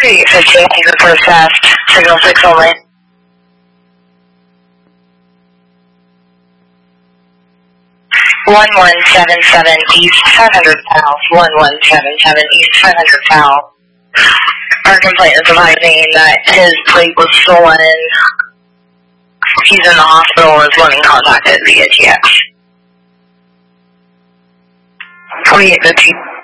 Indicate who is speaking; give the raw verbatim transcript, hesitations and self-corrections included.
Speaker 1: eight fifteen, the first fast, signal six only. one one seven seven East five hundred South, one one seven seven East five hundred South. Our complainant is advising that his plate was stolen. He's in the hospital and is wanting contacted via T X. twenty-eight fifteen.